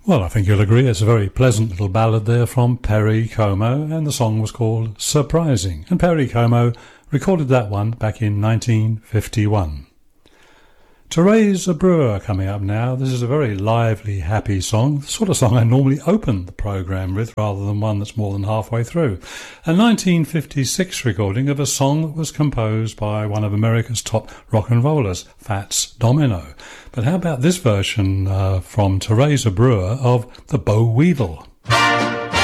Well, I think you'll agree it's a very pleasant little ballad there from Perry Como, and the song was called Surprising. And Perry Como recorded that one back in 1951. Therese Brewer coming up now. This is a very lively, happy song, the sort of song I normally open the programme with rather than one that's more than halfway through. A 1956 recording of a song that was composed by one of America's top rock and rollers, Fats Domino. But how about this version from Therese Brewer of the Boll Weevil?